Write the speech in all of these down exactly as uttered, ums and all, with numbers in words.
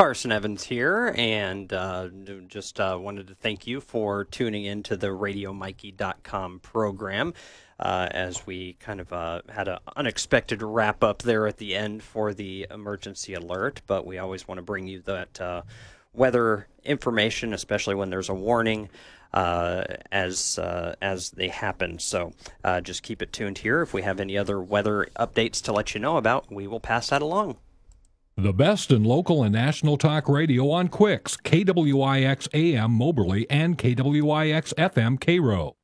Carson Evans here, and uh, just uh, wanted to thank you for tuning in to the radio mikey dot com program uh, as we kind of uh, had an unexpected wrap up there at the end for the emergency alert, but we always want to bring you that uh, weather information, especially when there's a warning. Uh, as uh, as they happen. So uh, just keep it tuned here. If we have any other weather updates to let you know about, we will pass that along. The best in local and national talk radio on Quicks, K W I X A M Moberly and K W I X F M Cairo.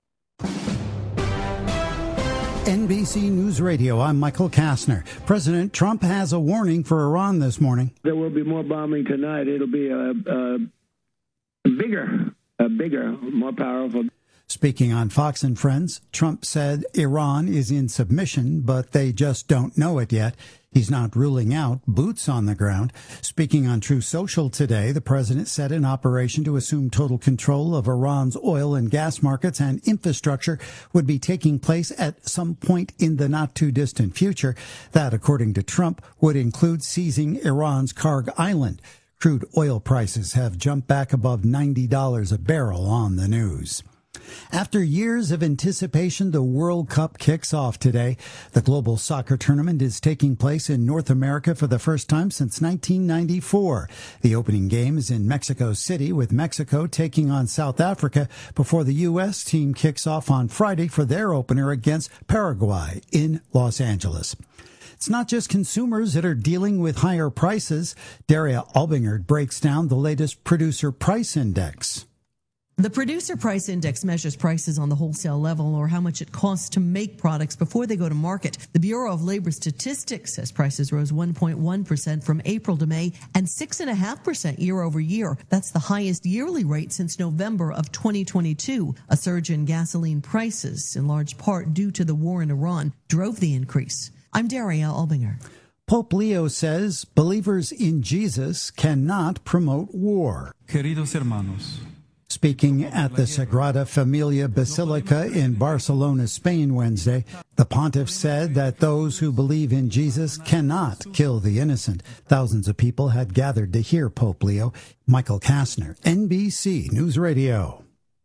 N B C News Radio, I'm Michael Kastner. President Trump has a warning for Iran this morning. There will be more bombing tonight. It'll be a, a bigger, a bigger, more powerful. Speaking on Fox and Friends, Trump said Iran is in submission, but they just don't know it yet. He's not ruling out boots on the ground. Speaking on True Social today, the president said an operation to assume total control of Iran's oil and gas markets and infrastructure would be taking place at some point in the not-too-distant future. That, according to Trump, would include seizing Iran's Karg Island. Crude oil prices have jumped back above ninety dollars a barrel on the news. After years of anticipation, the World Cup kicks off today. The global soccer tournament is taking place in North America for the first time since nineteen ninety-four. The opening game is in Mexico City, with Mexico taking on South Africa before the U S team kicks off on Friday for their opener against Paraguay in Los Angeles. It's not just consumers that are dealing with higher prices. Daria Albinger breaks down the latest Producer Price Index. The Producer Price Index measures prices on the wholesale level, or how much it costs to make products before they go to market. The Bureau of Labor Statistics says prices rose one point one percent from April to May and six point five percent year over year. That's the highest yearly rate since November of twenty twenty-two. A surge in gasoline prices, in large part due to the war in Iran, drove the increase. I'm Daria Albinger. Pope Leo says believers in Jesus cannot promote war. Queridos hermanos, Speaking at the Sagrada Familia Basilica in Barcelona, Spain, Wednesday, the pontiff said that those who believe in Jesus cannot kill the innocent. Thousands of people had gathered to hear Pope Leo. Michael Kastner, N B C News Radio.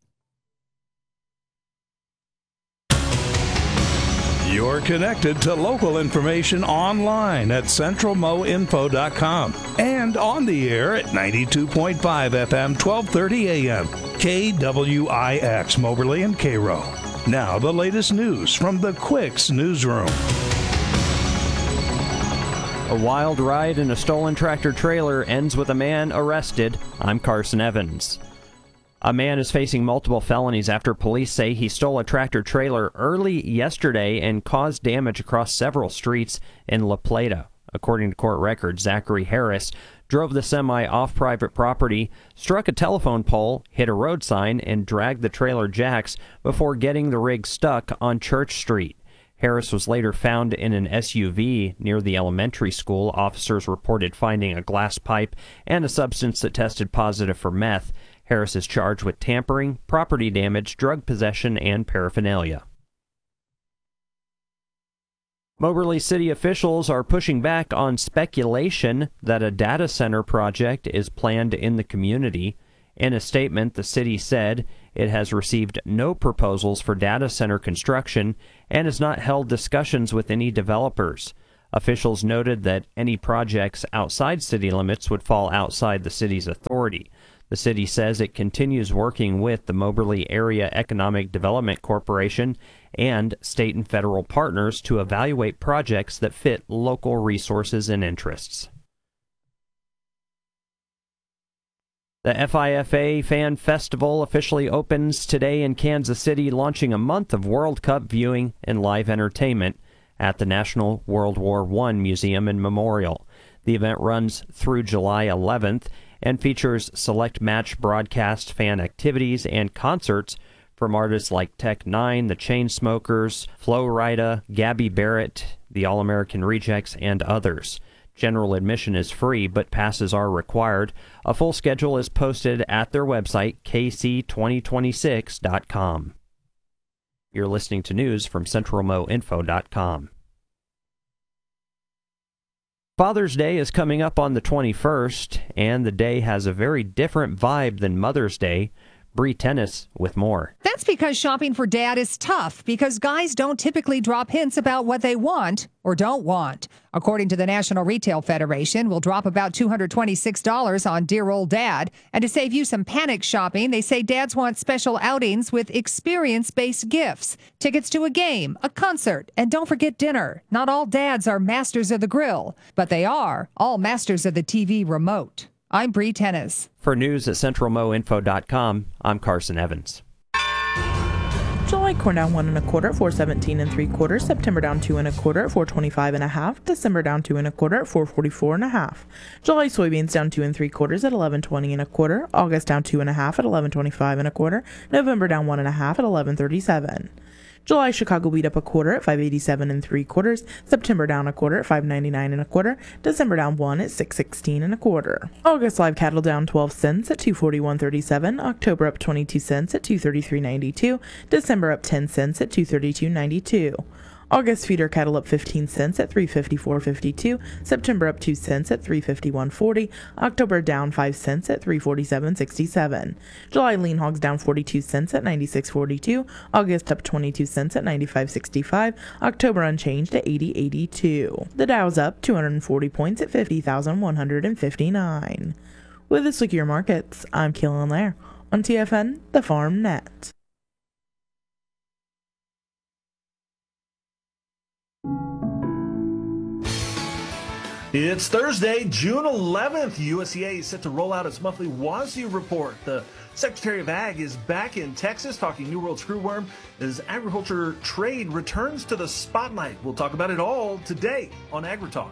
You're connected to local information online at central mo info dot com and on the air at ninety-two point five F M, twelve thirty A M, K W I X Moberly and Cairo. Now the latest news from the Quicks newsroom. A wild ride in a stolen tractor trailer ends with a man arrested. I'm Carson Evans. A man is facing multiple felonies after police say he stole a tractor trailer early yesterday and caused damage across several streets in La Plata. According to court records, Zachary Harris drove the semi off private property, struck a telephone pole, hit a road sign, and dragged the trailer jacks before getting the rig stuck on Church Street. Harris was later found in an S U V near the elementary school. Officers reported finding a glass pipe and a substance that tested positive for meth. Harris is charged with tampering, property damage, drug possession, and paraphernalia. Moberly City officials are pushing back on speculation that a data center project is planned in the community. In a statement, the city said it has received no proposals for data center construction and has not held discussions with any developers. Officials noted that any projects outside city limits would fall outside the city's authority. The city says it continues working with the Moberly Area Economic Development Corporation and state and federal partners to evaluate projects that fit local resources and interests. The F I F A Fan Festival officially opens today in Kansas City, launching a month of World Cup viewing and live entertainment at the National World War One Museum and Memorial. The event runs through July eleventh and features select match broadcast, fan activities, and concerts from artists like Tech Nine, The Chainsmokers, Flo Rida, Gabby Barrett, the All-American Rejects, and others. General admission is free, but passes are required. A full schedule is posted at their website, k c twenty twenty-six dot com. You're listening to news from central mo info dot com. Father's Day is coming up on the twenty-first, and the day has a very different vibe than Mother's Day. Bree Tennis with more. That's because shopping for dad is tough because guys don't typically drop hints about what they want or don't want. According to the National Retail Federation, we'll drop about two hundred twenty-six dollars on dear old dad. And to save you some panic shopping, they say dads want special outings with experience-based gifts, tickets to a game, a concert, and don't forget dinner. Not all dads are masters of the grill, but they are all masters of the T V remote. I'm Bree Tennis. For news at central mo info dot com, I'm Carson Evans. July corn down one and a quarter at four seventeen and three quarters. September down two and a quarter at four twenty-five and a half. December down two and a quarter at four forty-four and a half. July soybeans down two and three quarters at eleven twenty and a quarter. August down two and a half at eleven twenty-five and a quarter. November down one and a half at eleven thirty-seven. July Chicago wheat up a quarter at five eighty-seven and three quarters. September down a quarter at five ninety-nine and a quarter. December down one at six sixteen and a quarter. August live cattle down twelve cents at two forty-one thirty-seven. October up twenty-two cents at two thirty-three ninety-two. December up ten cents at two thirty-two ninety-two. August feeder cattle up fifteen cents at three fifty-four fifty-two. September up two cents at three fifty-one forty. October down five cents at three forty-seven sixty-seven. July lean hogs down forty-two cents at ninety-six forty-two. August up twenty-two cents at ninety-five sixty-five. October unchanged at eighty eighty-two. The Dow's up two hundred forty points at fifty thousand one hundred fifty-nine. With this look at your markets, I'm Keelan Lair on T F N, the Farm Net. It's Thursday, June eleventh. U S D A is set to roll out its monthly WASDE report. The Secretary of Ag is back in Texas talking New World screwworm as agriculture trade returns to the spotlight. We'll talk about it all today on AgriTalk.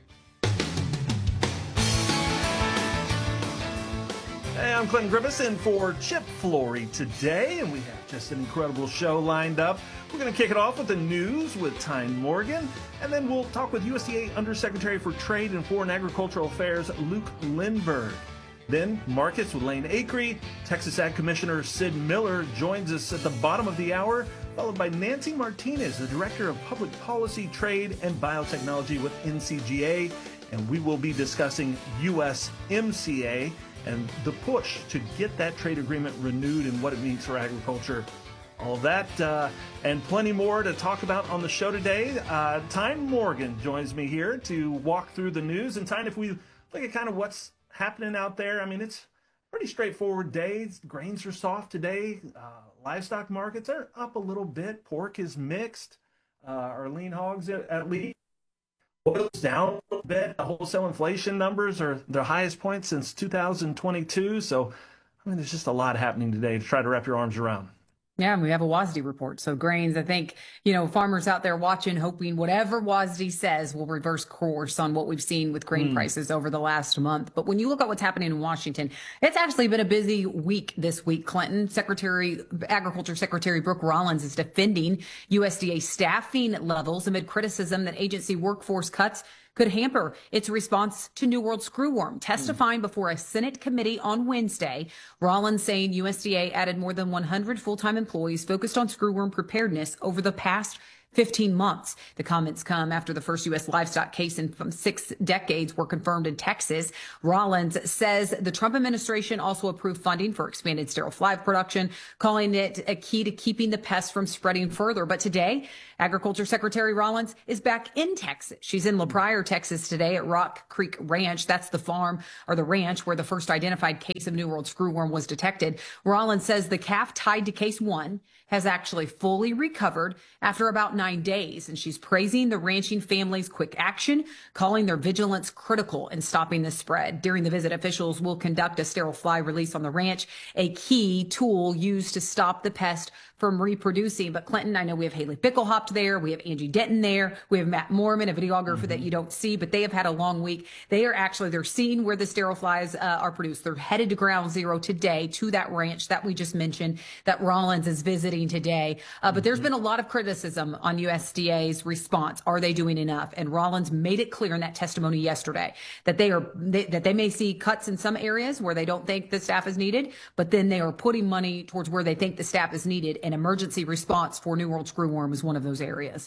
Hey, I'm Clinton Griffiths in for Chip Flory today, and we have just an incredible show lined up. We're going to kick it off with the news with Tyne Morgan, and then we'll talk with U S D A Undersecretary for Trade and Foreign Agricultural Affairs, Luke Lindberg. Then markets with Lane Acree. Texas Ag Commissioner Sid Miller joins us at the bottom of the hour, followed by Nancy Martinez, the Director of Public Policy, Trade, and Biotechnology with N C G A, and we will be discussing U S M C A and the push to get that trade agreement renewed and what it means for agriculture. All of that uh, and plenty more to talk about on the show today. Uh, Tyne Morgan joins me here to walk through the news. And Tyne, if we look at kind of what's happening out there, I mean, it's a pretty straightforward day. Grains are soft today. Uh, livestock markets are up a little bit. Pork is mixed. Uh, our lean hogs at, at least. Oil's down a little bit. The wholesale inflation numbers are their highest point since two thousand twenty-two. So, I mean, there's just a lot happening today to try to wrap your arms around. Yeah, and we have a WASDE report. So grains, I think, you know, farmers out there watching, hoping whatever WASDE says will reverse course on what we've seen with grain mm. prices over the last month. But when you look at what's happening in Washington, it's actually been a busy week this week, Clinton. Secretary, Agriculture Secretary Brooke Rollins is defending U S D A staffing levels amid criticism that agency workforce cuts could hamper its response to New World screwworm. Testifying mm. before a Senate committee on Wednesday, Rollins saying U S D A added more than one hundred full-time employees focused on screwworm preparedness over the past fifteen months. The comments come after the first U S livestock case in six decades were confirmed in Texas. Rollins says the Trump administration also approved funding for expanded sterile fly production, calling it a key to keeping the pest from spreading further. But today, Agriculture Secretary Rollins is back in Texas. She's in La Pryor, Texas today at Rock Creek Ranch. That's the farm or the ranch where the first identified case of New World screwworm was detected. Rollins says the calf tied to case one has actually fully recovered after about nine days. And she's praising the ranching family's quick action, calling their vigilance critical in stopping the spread. During the visit, officials will conduct a sterile fly release on the ranch, a key tool used to stop the pest from reproducing. But Clinton, I know we have Haley Bickelhaupt there. We have Angie Denton there. We have Matt Mormon, a videographer mm-hmm. that you don't see, but they have had a long week. They are actually, they're seeing where the sterile flies uh, are produced. They're headed to ground zero today to that ranch that we just mentioned that Rollins is visiting today. Uh, but mm-hmm. there's been a lot of criticism on U S D A's response. Are they doing enough? And Rollins made it clear in that testimony yesterday that they are, they, that they may see cuts in some areas where they don't think the staff is needed, but then they are putting money towards where they think the staff is needed. An emergency response for New World screwworm is one of those areas.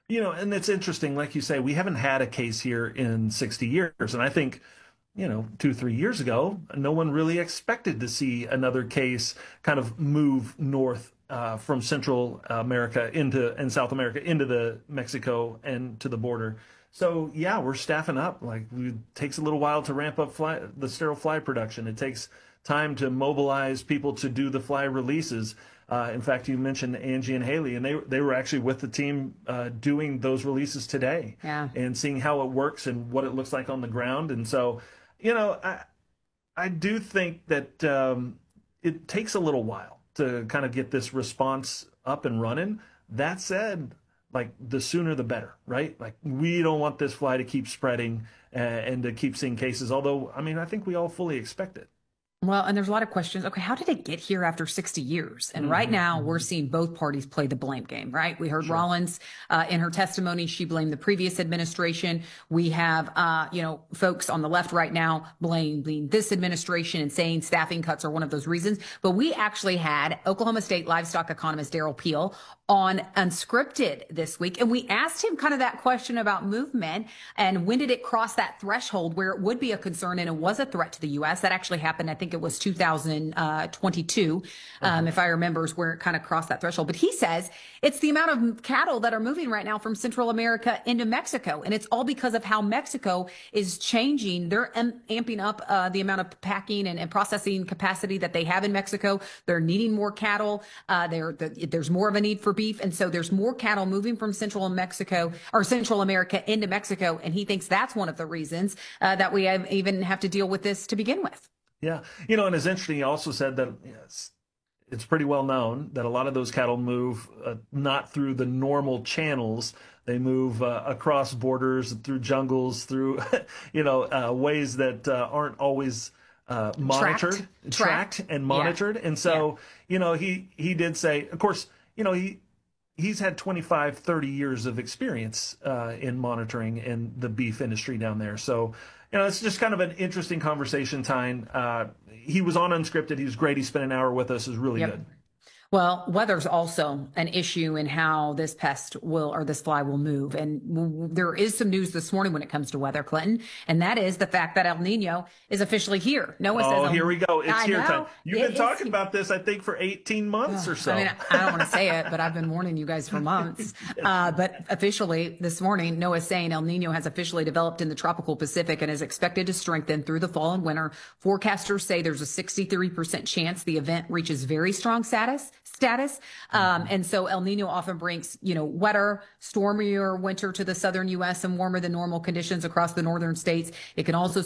You know, and it's interesting, like you say, we haven't had a case here in sixty years. And I think, you know, two, three years ago, no one really expected to see another case kind of move north uh, from Central America into and South America into the Mexico and to the border. So, yeah, we're staffing up. Like, it takes a little while to ramp up fly, the sterile fly production. It takes time to mobilize people to do the fly releases. Uh, in fact, you mentioned Angie and Haley, and they they were actually with the team uh, doing those releases today, yeah. and seeing how it works and what it looks like on the ground. And so, you know, I I do think that um, it takes a little while to kind of get this response up and running. That said, like, the sooner the better, right? Like, we don't want this fly to keep spreading uh, and to keep seeing cases. Although, I mean, I think we all fully expect it. Well, and there's a lot of questions. Okay, how did it get here after sixty years? And mm-hmm. right now, we're seeing both parties play the blame game, right? We heard sure. Rollins uh, in her testimony. She blamed the previous administration. We have, uh, you know, folks on the left right now blaming this administration and saying staffing cuts are one of those reasons. But we actually had Oklahoma State livestock economist Daryl Peel on Unscripted this week. And we asked him kind of that question about movement and when did it cross that threshold where it would be a concern and it was a threat to the U S. That actually happened, I think it was two thousand twenty-two, um, uh-huh. if I remember, is where it kind of crossed that threshold. But he says it's the amount of cattle that are moving right now from Central America into Mexico. And it's all because of how Mexico is changing. They're am- amping up uh, the amount of packing and, and processing capacity that they have in Mexico. They're needing more cattle. Uh, they're, the, there's more of a need for beef. And so there's more cattle moving from Central Mexico or Central America into Mexico. And he thinks that's one of the reasons uh, that we have even have to deal with this to begin with. Yeah. You know, and it's interesting. He also said that yes, it's pretty well known that a lot of those cattle move uh, not through the normal channels. They move uh, across borders, through jungles, through, you know, uh, ways that uh, aren't always uh, monitored, tracked, tracked, tracked and monitored. Yeah. And so, yeah. you know, he, he did say, of course, you know, he, he's had twenty-five, thirty years of experience uh, in monitoring in the beef industry down there. So, you know, it's just kind of an interesting conversation, Tyne. Uh, he was on Unscripted. He was great. He spent an hour with us. It was really yep. good. Well, weather's also an issue in how this pest will, or this fly will move. And w- there is some news this morning when it comes to weather, Clinton, and that is the fact that El Nino is officially here. NOAA oh, says, here we go. It's I here know. time. You've it been talking about this, I think, for eighteen months uh, or so. I mean, I don't want to say it, but I've been warning you guys for months. Uh, but officially this morning, NOAA is saying El Nino has officially developed in the tropical Pacific and is expected to strengthen through the fall and winter. Forecasters say there's a sixty-three percent chance the event reaches very strong status. status. Um, and so El Nino often brings, you know, wetter, stormier winter to the southern U S and warmer than normal conditions across the northern states. It can also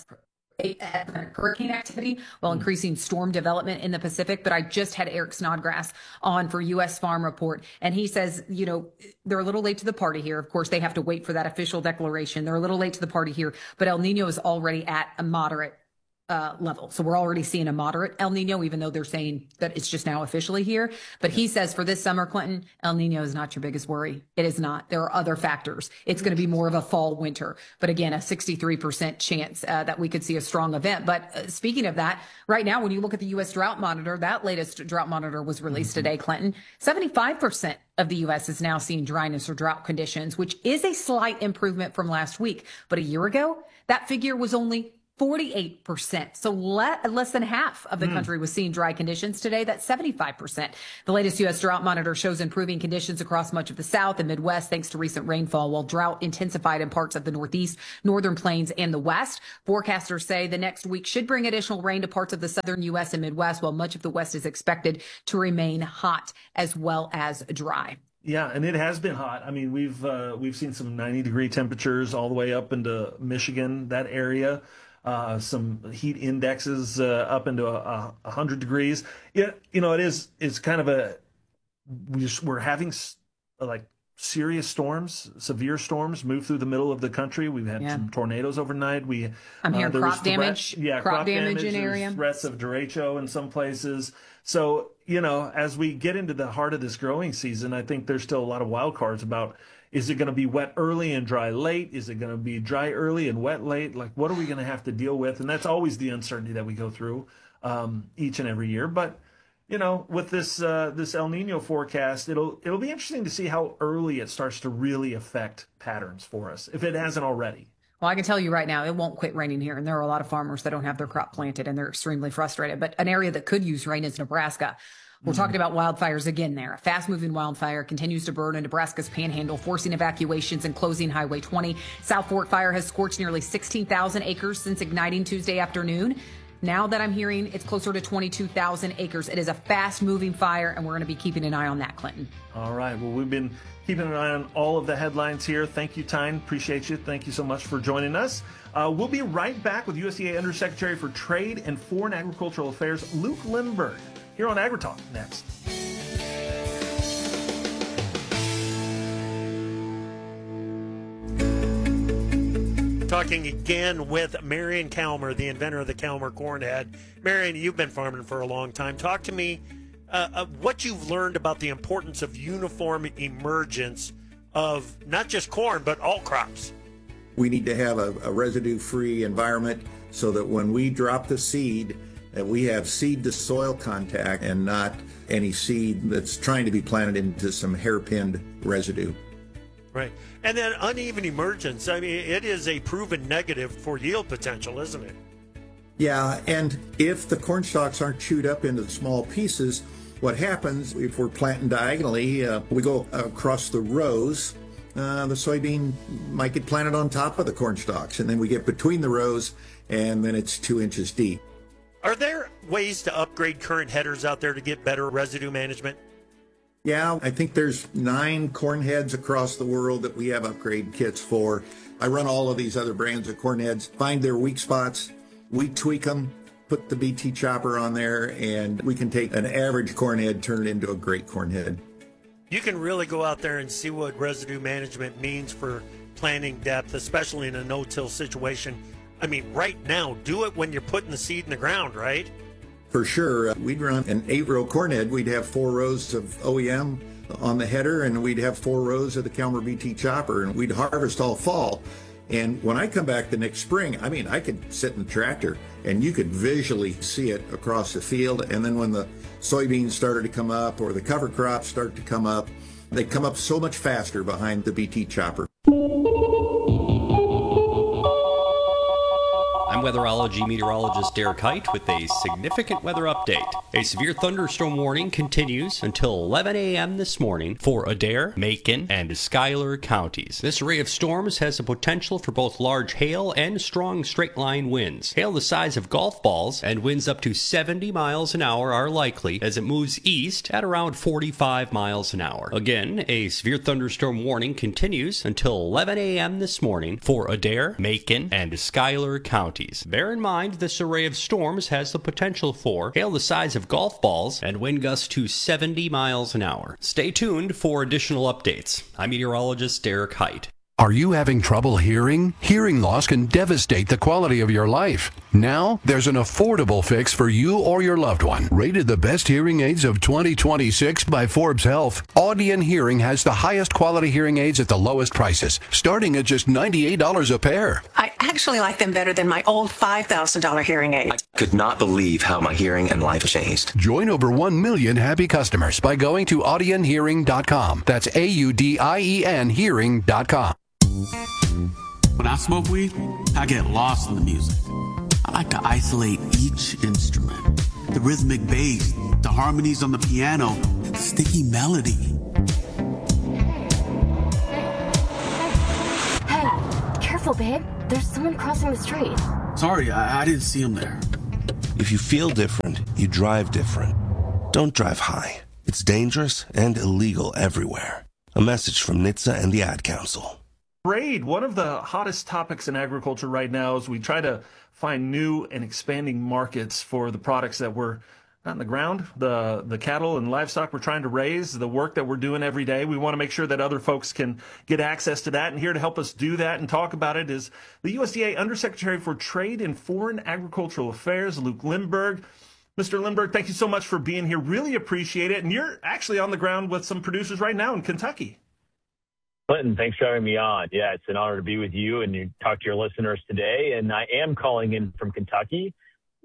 hurricane activity while increasing storm development in the Pacific. But I just had Eric Snodgrass on for U S Farm Report, and he says, you know, they're a little late to the party here. Of course, they have to wait for that official declaration. They're a little late to the party here, but El Nino is already at a moderate Uh, level. So we're already seeing a moderate El Nino, even though they're saying that it's just now officially here. But he says for this summer, Clinton, El Nino is not your biggest worry. It is not. There are other factors. It's going to be more of a fall winter. But again, a sixty-three percent chance uh, that we could see a strong event. But uh, speaking of that, right now, when you look at the U S Drought Monitor, that latest drought monitor was released mm-hmm. today, Clinton, seventy-five percent of the U S is now seeing dryness or drought conditions, which is a slight improvement from last week. But a year ago, that figure was only forty-eight percent. So le- less than half of the mm. country was seeing dry conditions. Today, that's seventy-five percent. The latest U S Drought Monitor shows improving conditions across much of the South and Midwest thanks to recent rainfall, while drought intensified in parts of the Northeast, Northern Plains, and the West. Forecasters say the next week should bring additional rain to parts of the Southern U S and Midwest, while much of the West is expected to remain hot as well as dry. Yeah, and it has been hot. I mean, we've uh, we've seen some ninety degree temperatures all the way up into Michigan, that area. Uh, some heat indexes uh, up into a, a hundred degrees. Yeah, you know, it is. It's kind of a we just, we're having like serious storms, severe storms move through the middle of the country. We've had yeah. some tornadoes overnight. We I'm hearing uh, crop damage. Threat, yeah, crop, crop damage, damage in area. Threats of derecho in some places. So you know, as we get into the heart of this growing season, I think there's still a lot of wild cards about. Is it going to be wet early and dry late? Is it going to be dry early and wet late? Like, what are we going to have to deal with? And that's always the uncertainty that we go through um, each and every year. But, you know, with this uh, this El Nino forecast, it'll it'll be interesting to see how early it starts to really affect patterns for us, if it hasn't already. Well, I can tell you right now, it won't quit raining here. And there are a lot of farmers that don't have their crop planted and they're extremely frustrated. But an area that could use rain is Nebraska. We're mm. talking about wildfires again there. A fast-moving wildfire continues to burn in Nebraska's panhandle, forcing evacuations and closing Highway twenty. South Fork fire has scorched nearly sixteen thousand acres since igniting Tuesday afternoon. Now that I'm hearing it's closer to twenty-two thousand acres. It is a fast-moving fire, and we're going to be keeping an eye on that, Clinton. All right. Well, we've been keeping an eye on all of the headlines here. Thank you, Tyne. Appreciate you. Thank you so much for joining us. Uh, we'll be right back with U S D A Undersecretary for Trade and Foreign Agricultural Affairs, Luke Lindberg, here on AgriTalk next. Talking again with Marion Calmer, the inventor of the Calmer corn head. Marion, you've been farming for a long time. Talk to me uh, uh, what you've learned about the importance of uniform emergence of not just corn, but all crops. We need to have a, a residue-free environment so that when we drop the seed, that we have seed-to-soil contact and not any seed that's trying to be planted into some hairpinned residue. Right. And then uneven emergence, I mean, it is a proven negative for yield potential, isn't it? Yeah, and if the corn stalks aren't chewed up into small pieces, what happens if we're planting diagonally, uh, we go across the rows, uh, the soybean might get planted on top of the corn stalks, and then we get between the rows, and then it's two inches deep. Are there ways to upgrade current headers out there to get better residue management? Yeah, I think there's nine corn heads across the world that we have upgrade kits for. I run all of these other brands of corn heads, find their weak spots, we tweak them, put the B T chopper on there, and we can take an average corn head, turn it into a great corn head. You can really go out there and see what residue management means for planting depth, especially in a no-till situation. I mean, right now, do it when you're putting the seed in the ground, right? For sure. Uh, we'd run an eight-row corn head. We'd have four rows of O E M on the header, and we'd have four rows of the Calmer B T chopper, and we'd harvest all fall. And when I come back the next spring, I mean, I could sit in the tractor, and you could visually see it across the field. And then when the soybeans started to come up or the cover crops start to come up, they come up so much faster behind the B T chopper. I'm weatherology meteorologist Derek Height with a significant weather update. A severe thunderstorm warning continues until eleven a.m. this morning for Adair, Macon, and Schuyler counties. This array of storms has the potential for both large hail and strong straight-line winds. Hail the size of golf balls and winds up to seventy miles an hour are likely as it moves east at around forty-five miles an hour. Again, a severe thunderstorm warning continues until eleven a.m. this morning for Adair, Macon, and Schuyler counties. Bear in mind, this array of storms has the potential for hail the size of golf balls and wind gusts to seventy miles an hour. Stay tuned for additional updates. I'm meteorologist Derek Height. Are you having trouble hearing? Hearing loss can devastate the quality of your life. Now, there's an affordable fix for you or your loved one. Rated the best hearing aids of twenty twenty-six by Forbes Health, Audion Hearing has the highest quality hearing aids at the lowest prices, starting at just ninety-eight dollars a pair. I actually like them better than my old five thousand dollars hearing aid. I could not believe how my hearing and life changed. Join over one million happy customers by going to audion hearing dot com. That's A U D I E N hearing dot com. When I smoke weed, I get lost in the music. I like to isolate each instrument. The rhythmic bass, the harmonies on the piano, the sticky melody. Hey, careful, babe. There's someone crossing the street. Sorry, I, I didn't see him there. If you feel different, you drive different. Don't drive high. It's dangerous and illegal everywhere. A message from N H T S A and the Ad Council. Trade, one of the hottest topics in agriculture right now as we try to find new and expanding markets for the products that we're not in the ground, the the cattle and livestock we're trying to raise, the work that we're doing every day. We want to make sure that other folks can get access to that. And here to help us do that and talk about it is the U S D A Undersecretary for Trade and Foreign Agricultural Affairs, Luke Lindberg. Mister Lindberg, thank you so much for being here. Really appreciate it. And you're actually on the ground with some producers right now in Kentucky. Clinton, thanks for having me on. Yeah, it's an honor to be with you and you talk to your listeners today. And I am calling in from Kentucky,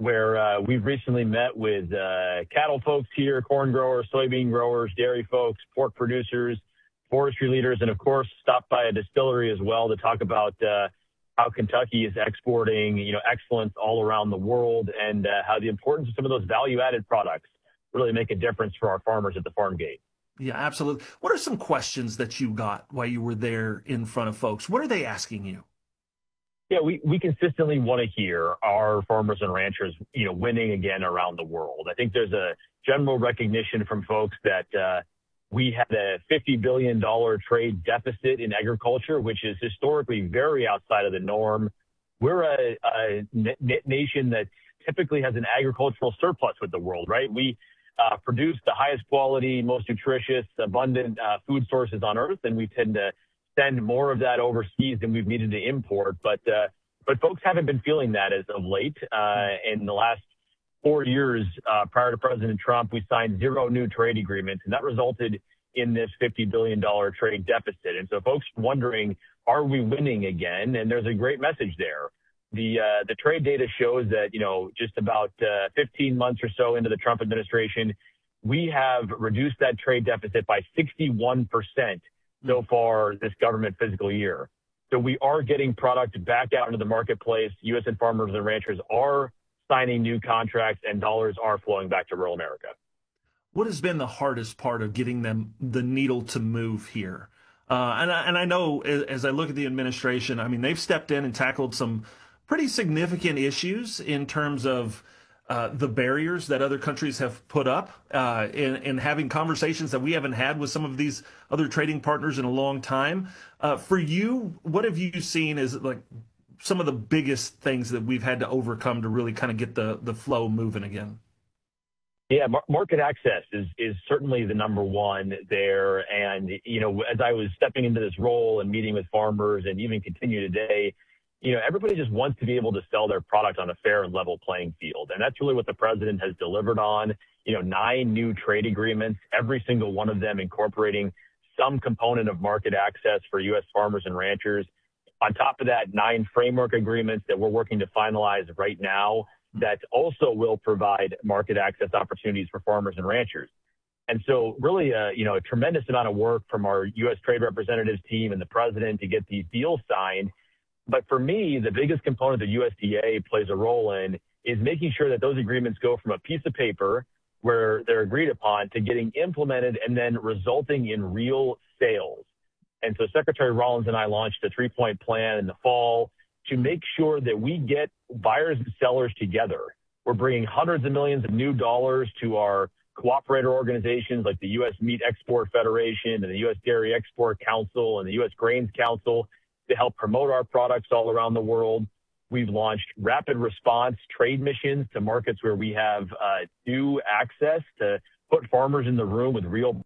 where uh, we've recently met with uh, cattle folks here, corn growers, soybean growers, dairy folks, pork producers, forestry leaders, and of course stopped by a distillery as well to talk about uh, how Kentucky is exporting, you know, excellence all around the world, and uh, how the importance of some of those value-added products really make a difference for our farmers at the farm gate. Yeah, absolutely. What are some questions that you got while you were there in front of folks? What are they asking you? Yeah, we, we consistently want to hear our farmers and ranchers, you know, winning again around the world. I think there's a general recognition from folks that uh, we had a fifty billion dollars trade deficit in agriculture, which is historically very outside of the norm. We're a, a nation that typically has an agricultural surplus with the world, right? We uh, produce the highest quality, most nutritious, abundant uh, food sources on earth, and we tend to send more of that overseas than we've needed to import. But uh, but folks haven't been feeling that as of late. Uh, in the last four years uh, prior to President Trump, we signed zero new trade agreements, and that resulted in this fifty billion dollars trade deficit. And so folks wondering, are we winning again? And there's a great message there. The uh, the trade data shows that, you know, just about uh, fifteen months or so into the Trump administration, we have reduced that trade deficit by sixty-one percent so far this government fiscal year. So we are getting product back out into the marketplace. U S and farmers and ranchers are signing new contracts, and dollars are flowing back to rural America. What has been the hardest part of getting them the needle to move here? Uh, and, I, and I know as, as I look at the administration, I mean, they've stepped in and tackled some pretty significant issues in terms of uh, the barriers that other countries have put up uh, in, in having conversations that we haven't had with some of these other trading partners in a long time. Uh, for you, what have you seen as like some of the biggest things that we've had to overcome to really kind of get the, the flow moving again? Yeah, mar- market access is is certainly the number one there. And, you know, as I was stepping into this role and meeting with farmers and even continue today, you know, everybody just wants to be able to sell their product on a fair and level playing field. And that's really what the president has delivered on. You know, nine new trade agreements, every single one of them incorporating some component of market access for U S farmers and ranchers. On top of that, nine framework agreements that we're working to finalize right now that also will provide market access opportunities for farmers and ranchers. And so really, uh, you know, a tremendous amount of work from our U S Trade Representatives team and the president to get these deals signed. But for me, the biggest component that U S D A plays a role in is making sure that those agreements go from a piece of paper where they're agreed upon to getting implemented and then resulting in real sales. And so Secretary Rollins and I launched a three-point plan in the fall to make sure that we get buyers and sellers together. We're bringing hundreds of millions of new dollars to our cooperator organizations like the U S Meat Export Federation and the U S Dairy Export Council and the U S Grains Council to help promote our products all around the world. We've launched rapid response trade missions to markets where we have uh, new access to put farmers in the room with real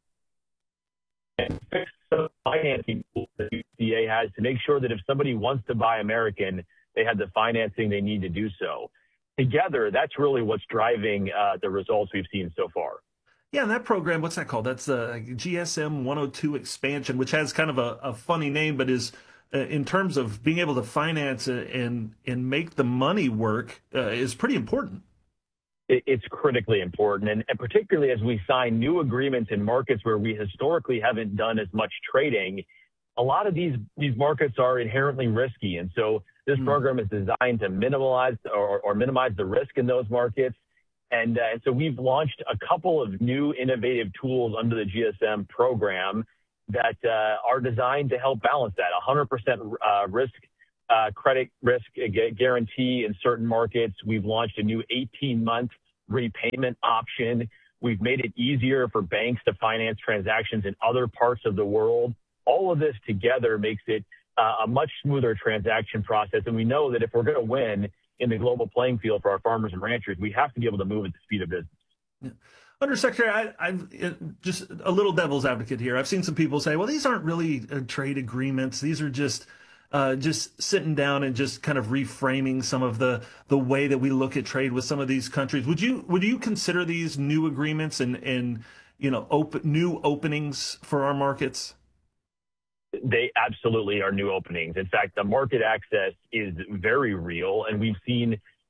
and fix the financing tools that U S D A has to make sure that if somebody wants to buy American, they have the financing they need to do so. Together, that's really what's driving uh, the results we've seen so far. Yeah, and that program, what's that called? That's the G S M one oh two expansion, which has kind of a, a funny name, but is uh, in terms of being able to finance it and, and make the money work uh, is pretty important. It's critically important, and, and particularly as we sign new agreements in markets where we historically haven't done as much trading, a lot of these these markets are inherently risky, and so this mm. program is designed to minimize or, or minimize the risk in those markets. And, uh, and so we've launched a couple of new innovative tools under the G S M program that uh, are designed to help balance that. one hundred percent uh, risk Uh, credit risk guarantee in certain markets. We've launched a new eighteen-month repayment option. We've made it easier for banks to finance transactions in other parts of the world. All of this together makes it uh, a much smoother transaction process. And we know that if we're going to win in the global playing field for our farmers and ranchers, we have to be able to move at the speed of business. Yeah. Undersecretary, I, I've just a little devil's advocate here. I've seen some people say, well, these aren't really uh, trade agreements. These are just Uh, just sitting down and just kind of reframing some of the, the way that we look at trade with some of these countries. Would you would you consider these new agreements and, and you know open, new openings for our markets? They absolutely are new openings. In fact, the market access is very real, and we've seen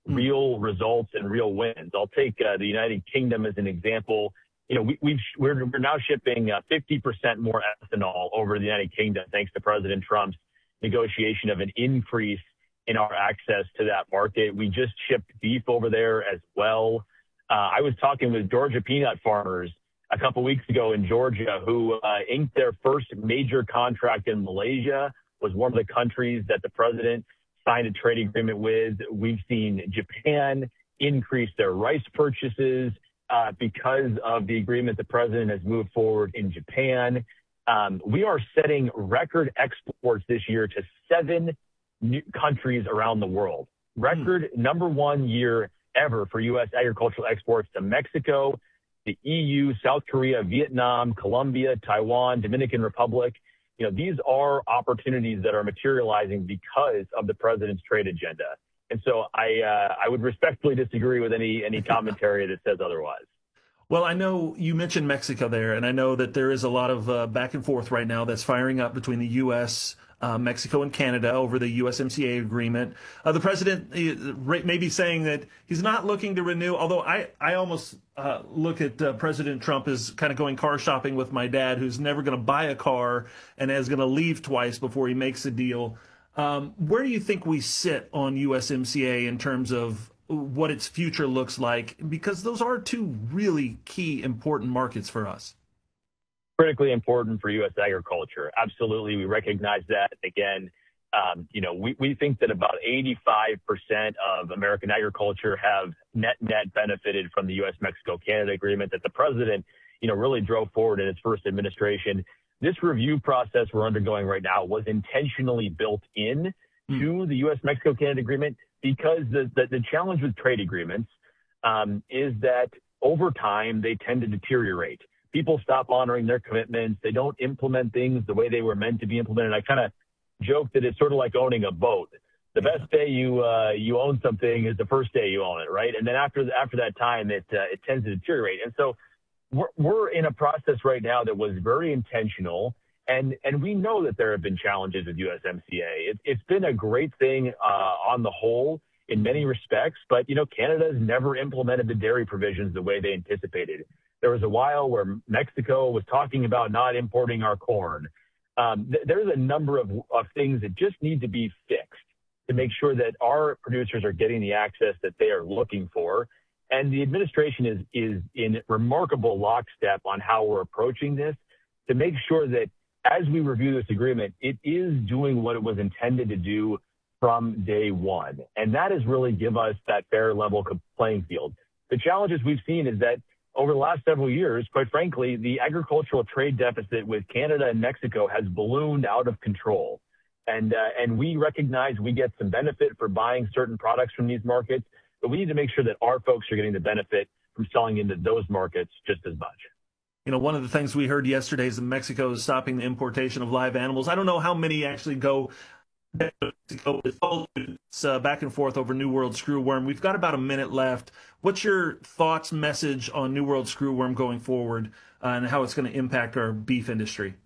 real results and real wins. I'll take uh, the United Kingdom as an example. You know, we, we've, we're, we're now shipping uh, fifty percent more ethanol over the United Kingdom thanks to President Trump's negotiation of an increase in our access to that market. We just shipped beef over there as well. Uh, I was talking with Georgia peanut farmers a couple weeks ago in Georgia who uh, inked their first major contract in Malaysia, was one of the countries that the president signed a trade agreement with. We've seen Japan increase their rice purchases uh, because of the agreement the president has moved forward in Japan. Um, we are setting record exports this year to seven new countries around the world. Record mm. number one year ever for U S agricultural exports to Mexico, the E U, South Korea, Vietnam, Colombia, Taiwan, Dominican Republic. You know, these are opportunities that are materializing because of the president's trade agenda. And so I uh, I would respectfully disagree with any any commentary that says otherwise. Well, I know you mentioned Mexico there, and I know that there is a lot of uh, back and forth right now that's firing up between the U S, uh, Mexico, and Canada over the U S M C A agreement. Uh, the president uh, may be saying that he's not looking to renew, although I, I almost uh, look at uh, President Trump as kind of going car shopping with my dad, who's never going to buy a car and is going to leave twice before he makes a deal. Um, where do you think we sit on U S M C A in terms of what its future looks like? Because those are two really key, important markets for us. Critically important for U S agriculture. Absolutely. We recognize that. Again, um, you know, we, we think that about eighty-five percent of American agriculture have net net benefited from the U S Mexico Canada agreement that the president, you know, really drove forward in his first administration. This review process we're undergoing right now was intentionally built in mm. to the U S Mexico Canada agreement because the, the, the challenge with trade agreements um, is that over time they tend to deteriorate. People stop honoring their commitments. They don't implement things the way they were meant to be implemented. I kind of joke that it's sort of like owning a boat. The best day you uh, you own something is the first day you own it, right? And then after after that time, it uh, it tends to deteriorate. And so we're, we're in a process right now that was very intentional. And and we know that there have been challenges with U S M C A. It, it's been a great thing uh, on the whole in many respects, but, you know, Canada has never implemented the dairy provisions the way they anticipated. There was a while where Mexico was talking about not importing our corn. Um, th- there's a number of, of things that just need to be fixed to make sure that our producers are getting the access that they are looking for. And the administration is is in remarkable lockstep on how we're approaching this to make sure that as we review this agreement, it is doing what it was intended to do from day one. And that is really give us that fair level playing field. The challenges we've seen is that over the last several years, quite frankly, the agricultural trade deficit with Canada and Mexico has ballooned out of control. And, uh, and we recognize we get some benefit for buying certain products from these markets, but we need to make sure that our folks are getting the benefit from selling into those markets just as much. You know, one of the things we heard yesterday is that Mexico is stopping the importation of live animals. I don't know how many actually go to Mexico. It's uh, back and forth over New World Screwworm. We've got about a minute left. What's your thoughts, message on New World Screwworm going forward uh, and how it's going to impact our beef industry?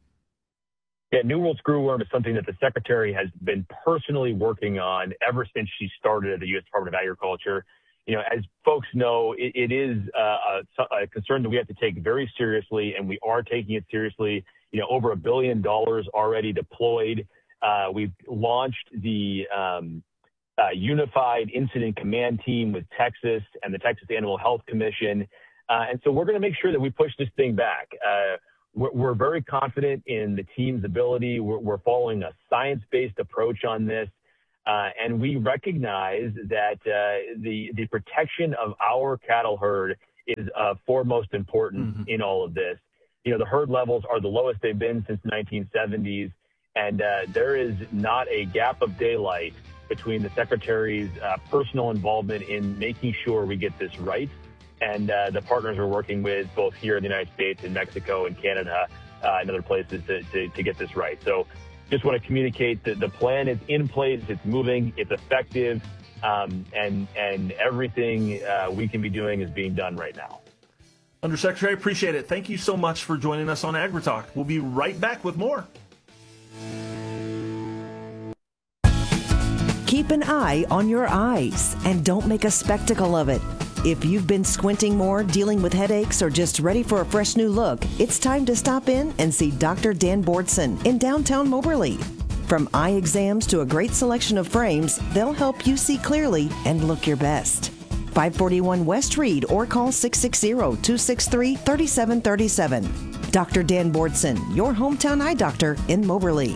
Yeah, New World Screwworm is something that the Secretary has been personally working on ever since she started at the U S Department of Agriculture. You know, as folks know, it, it is uh, a, a concern that we have to take very seriously, and we are taking it seriously. You know, over a billion dollars already deployed. Uh, we've launched the um, uh, Unified Incident Command Team with Texas and the Texas Animal Health Commission. Uh, and so we're going to make sure that we push this thing back. Uh, we're, we're very confident in the team's ability. We're, we're following a science-based approach on this. Uh, and we recognize that uh, the the protection of our cattle herd is uh, foremost important mm-hmm. in all of this. You know, the herd levels are the lowest they've been since the nineteen seventies, and uh, there is not a gap of daylight between the Secretary's uh, personal involvement in making sure we get this right, and uh, the partners we're working with both here in the United States and Mexico and Canada uh, and other places to, to, to get this right. So just want to communicate that the plan is in place, it's moving, it's effective, um, and and everything uh, we can be doing is being done right now. Undersecretary, appreciate it. Thank you so much for joining us on AgriTalk. We'll be right back with more. Keep an eye on your eyes and don't make a spectacle of it. If you've been squinting more, dealing with headaches, or just ready for a fresh new look, it's time to stop in and see Doctor Dan Bordson in downtown Moberly. From eye exams to a great selection of frames, they'll help you see clearly and look your best. five forty-one West Reed or call six six zero, two six three, three seven three seven. Doctor Dan Bordson, your hometown eye doctor in Moberly.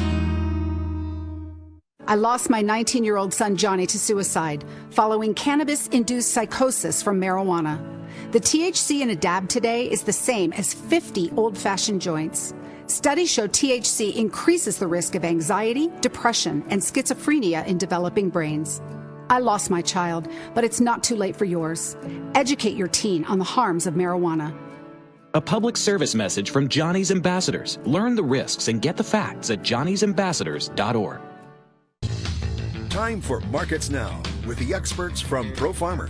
I lost my nineteen-year-old son Johnny to suicide following cannabis-induced psychosis from marijuana. The T H C in a dab today is the same as fifty old-fashioned joints. Studies show T H C increases the risk of anxiety, depression, and schizophrenia in developing brains. I lost my child, but it's not too late for yours. Educate your teen on the harms of marijuana. A public service message from Johnny's Ambassadors. Learn the risks and get the facts at johnny's ambassadors dot org. Time for Markets Now with the experts from Pro Farmer.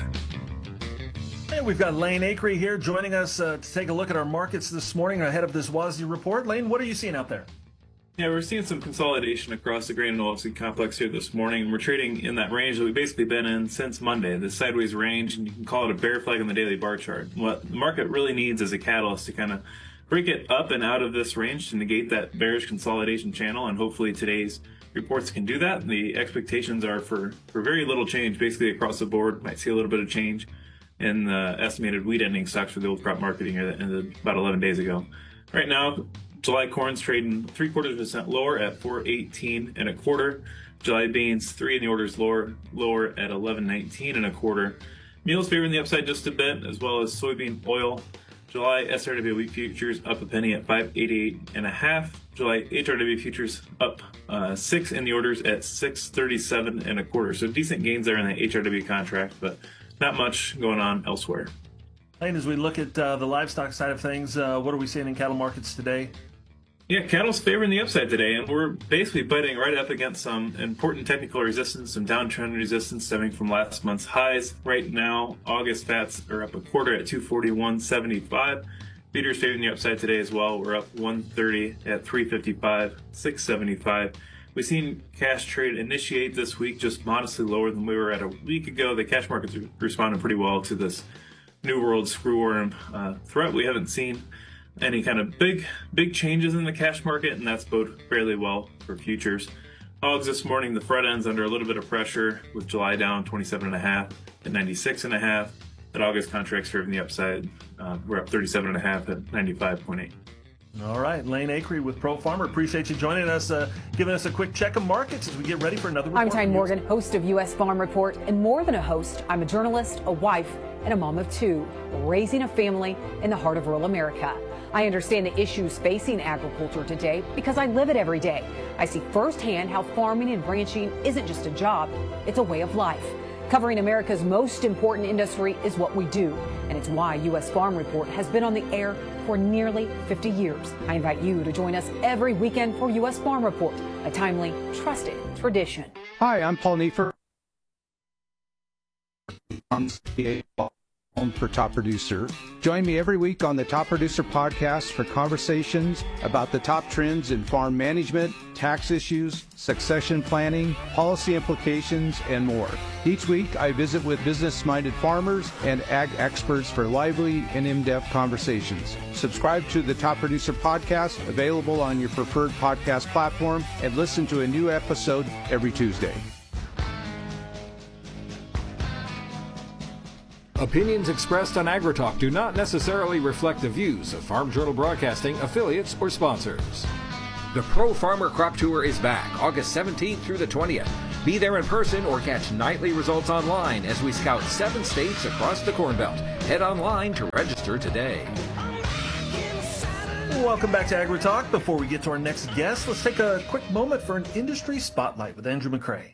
And we've got Lane Acree here joining us uh, to take a look at our markets this morning ahead of this W A S D report. Lane, what are you seeing out there? Yeah, we're seeing some consolidation across the grain and oilseed complex here this morning, and we're trading in that range that we've basically been in since Monday, this sideways range, and you can call it a bear flag on the daily bar chart. What the market really needs is a catalyst to kind of break it up and out of this range to negate that bearish consolidation channel, and hopefully today's reports can do that. The expectations are for, for very little change, basically across the board. Might see a little bit of change in the estimated wheat ending stocks for the old crop marketing about eleven days ago. Right now, July corn's trading three quarters of a cent lower at four eighteen and a quarter. July beans three in the orders lower lower at eleven nineteen and a quarter. Meals favoring the upside just a bit, as well as soybean oil. July S R W wheat futures up a penny at five eighty-eight and a half. July H R W futures up uh, six in the orders at six thirty-seven and a quarter. So decent gains there in the H R W contract, but not much going on elsewhere. Lane, as we look at uh, the livestock side of things, uh, what are we seeing in cattle markets today? Yeah, cattle's favoring the upside today, and we're basically biting right up against some important technical resistance, some downtrend resistance stemming from last month's highs. Right now, August fats are up a quarter at two forty-one seventy-five. Feeders favoring the upside today as well. We're up one thirty at three fifty-five, six seventy-five. We've seen cash trade initiate this week just modestly lower than we were at a week ago. The cash markets are responding pretty well to this New World screwworm uh, threat. We haven't seen any kind of big big changes in the cash market, and that's bode fairly well for futures. Hogs this morning, the front end's under a little bit of pressure with July down twenty-seven and a half at ninety-six and a half. That August contract's serving the upside. Uh, we're up thirty-seven and a half at ninety-five point eight. All right, Lane Acree with Pro Farmer. Appreciate you joining us, uh, giving us a quick check of markets as we get ready for another report. I'm Tyne Morgan, host of U S Farm Report, and more than a host, I'm a journalist, a wife, and a mom of two, raising a family in the heart of rural America. I understand the issues facing agriculture today because I live it every day. I see firsthand how farming and ranching isn't just a job, it's a way of life. Covering America's most important industry is what we do, and it's why U S Farm Report has been on the air for nearly fifty years. I invite you to join us every weekend for U S Farm Report, a timely, trusted tradition. Hi, I'm Paul Neiffer. For Top Producer. Join me every week on the Top Producer podcast for conversations about the top trends in farm management, tax issues, succession planning, policy implications, and more. Each week, I visit with business-minded farmers and ag experts for lively and in-depth conversations. Subscribe to the Top Producer podcast, available on your preferred podcast platform, and listen to a new episode every Tuesday. Opinions expressed on AgriTalk do not necessarily reflect the views of Farm Journal Broadcasting, affiliates, or sponsors. The Pro Farmer Crop Tour is back August seventeenth through the twentieth. Be there in person or catch nightly results online as we scout seven states across the Corn Belt. Head online to register today. Welcome back to AgriTalk. Before we get to our next guest, let's take a quick moment for an industry spotlight with Andrew McCrae.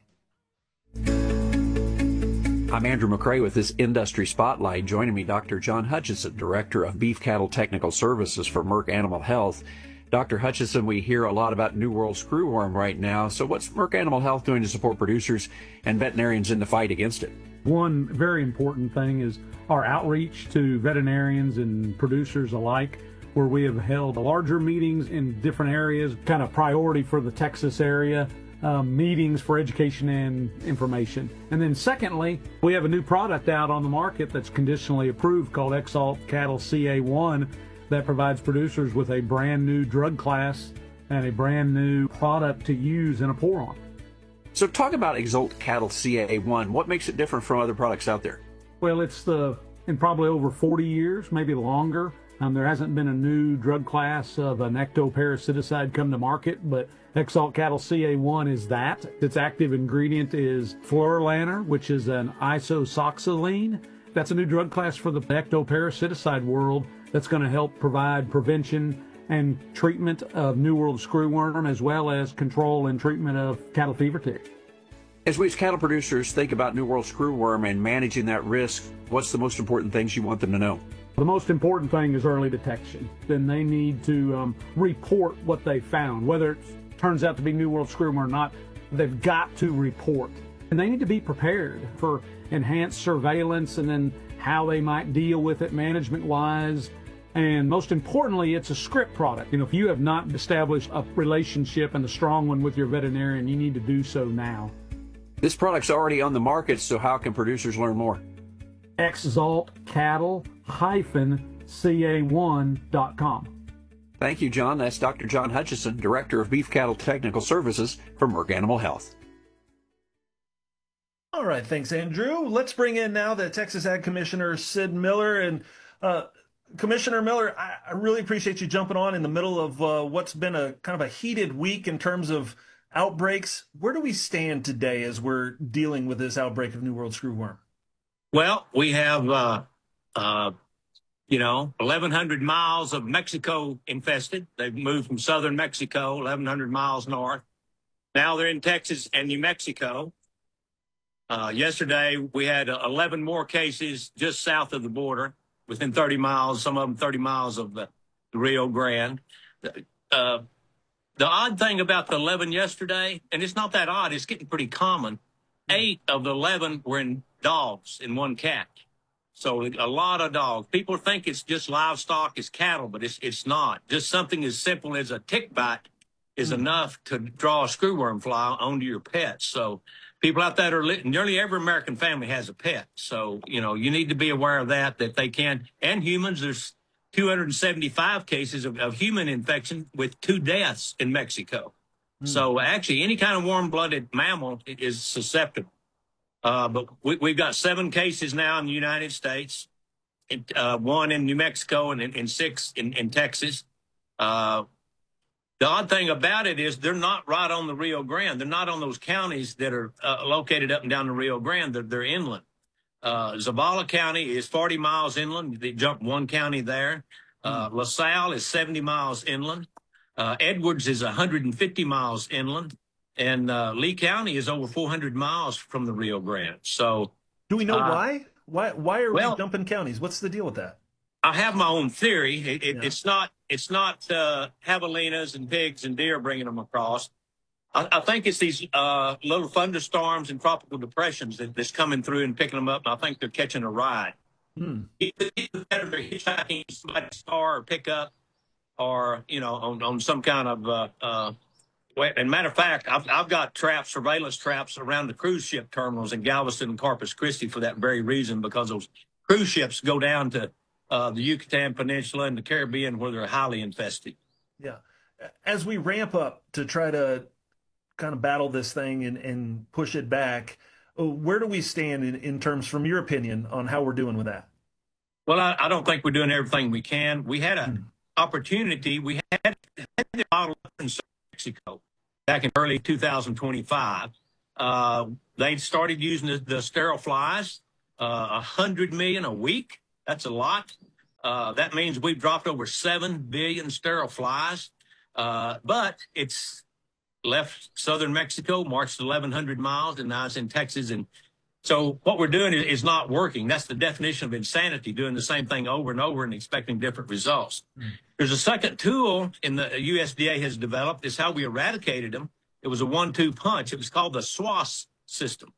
I'm Andrew McCrae with this Industry Spotlight. Joining me, Doctor John Hutchison, Director of Beef Cattle Technical Services for Merck Animal Health. Doctor Hutchison, we hear a lot about New World screwworm right now. So what's Merck Animal Health doing to support producers and veterinarians in the fight against it? One very important thing is our outreach to veterinarians and producers alike, where we have held larger meetings in different areas, kind of priority for the Texas area. um, meetings for education and information. And then secondly, we have a new product out on the market that's conditionally approved called Exalt Cattle C A one that provides producers with a brand new drug class and a brand new product to use in a pour-on. So talk about Exalt Cattle C A one. What makes it different from other products out there? Well, it's the, in probably over forty years, maybe longer, um, there hasn't been a new drug class of an ectoparasiticide come to market, but Exalt Cattle C A one is that. Its active ingredient is fluorolaner, which is an isoxazoline. That's a new drug class for the ectoparasiticide world that's going to help provide prevention and treatment of New World screwworm, as well as control and treatment of cattle fever tick. As we as cattle producers think about New World screwworm and managing that risk, what's the most important things you want them to know? The most important thing is early detection. Then they need to um, report what they found, whether it turns out to be New World screwworm or not. They've got to report, and they need to be prepared for enhanced surveillance and then how they might deal with it management-wise. And most importantly, it's a script product. You know, if you have not established a relationship and a strong one with your veterinarian, you need to do so now. This product's already on the market, so how can producers learn more? Exalt Cattle C A one dot com. Thank you, John. That's Doctor John Hutchison, Director of Beef Cattle Technical Services for Merck Animal Health. All right, thanks, Andrew. Let's bring in now the Texas Ag Commissioner, Sid Miller. And uh, Commissioner Miller, I, I really appreciate you jumping on in the middle of uh, what's been a kind of a heated week in terms of outbreaks. Where do we stand today as we're dealing with this outbreak of New World screwworm? Well, we have, uh, uh, you know, eleven hundred miles of Mexico infested. They've moved from southern Mexico, eleven hundred miles north. Now they're in Texas and New Mexico. Uh, yesterday, we had eleven more cases just south of the border, within thirty miles, some of them thirty miles of the, the Rio Grande. Uh, the odd thing about the eleven yesterday, and it's not that odd, it's getting pretty common, eight of the eleven were in dogs and one cat. So a lot of dogs. People think it's just livestock, it's cattle, but it's it's not. Just something as simple as a tick bite is enough to draw a screwworm fly onto your pet. So people out there are li- nearly every American family has a pet. So, you know, you need to be aware of that, that they can. And humans, there's two hundred seventy-five cases of, of human infection with two deaths in Mexico. Mm. So actually, any kind of warm-blooded mammal is susceptible. Uh, but we, we've got seven cases now in the United States, and, uh, one in New Mexico and, and six in, in Texas. Uh, the odd thing about it is they're not right on the Rio Grande. They're not on those counties that are uh, located up and down the Rio Grande. They're, they're inland. Uh, Zavala County is forty miles inland. They jumped one county there. Uh, mm. LaSalle is seventy miles inland. Uh, Edwards is one hundred fifty miles inland. And uh, Lee County is over four hundred miles from the Rio Grande. So, do we know uh, why? Why? Why are well, we dumping counties? What's the deal with that? I have my own theory. It, it, yeah. It's not. It's not uh, javelinas and pigs and deer bringing them across. I, I think it's these uh, little thunderstorms and tropical depressions that, that's coming through and picking them up. And I think they're catching a ride. Hmm. Either they're hitchhiking somebody's car or pickup, or you know, on, on some kind of. Uh, uh, And matter of fact, I've, I've got traps, surveillance traps around the cruise ship terminals in Galveston and Corpus Christi for that very reason, because those cruise ships go down to uh, the Yucatan Peninsula and the Caribbean where they're highly infested. Yeah. As we ramp up to try to kind of battle this thing and, and push it back, where do we stand in, in terms, from your opinion, on how we're doing with that? Well, I, I don't think we're doing everything we can. We had an hmm. opportunity. We had, had the model in Mexico back in early two thousand twenty-five. Uh, they started using the, the sterile flies, uh, one hundred million a week. That's a lot. Uh, that means we've dropped over seven billion sterile flies. Uh, but it's left southern Mexico, marched eleven hundred miles, and now it's in Texas. And so what we're doing is, is not working. That's the definition of insanity, doing the same thing over and over and expecting different results. Mm. There's a second tool in the U S D A has developed. Is how we eradicated them. It was a one two punch. It was called the S W A S system.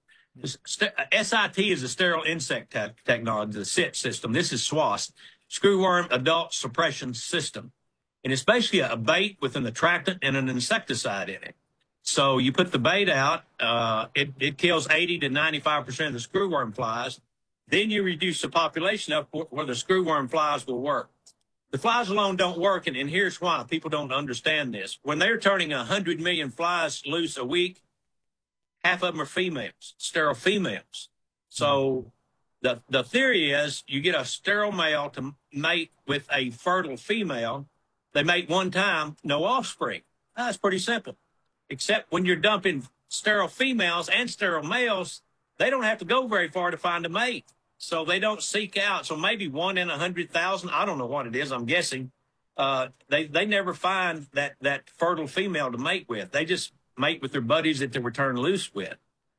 S I T is a sterile insect te- technology, the S I T system. This is S W A S, Screwworm Adult Suppression System. And it's basically a bait with an attractant and an insecticide in it. So you put the bait out, uh, it, it kills eighty to ninety-five percent of the screwworm flies. Then you reduce the population up where the screwworm flies will work. The flies alone don't work, and, and here's why. People don't understand this. When they're turning one hundred million flies loose a week, half of them are females, sterile females. So the, the theory is you get a sterile male to mate with a fertile female. They mate one time, no offspring. That's pretty simple. Except when you're dumping sterile females and sterile males, they don't have to go very far to find a mate. So they don't seek out. So maybe one in a hundred thousand, I don't know what it is, I'm guessing. Uh, they, they never find that, that fertile female to mate with. They just mate with their buddies that they were turned loose with.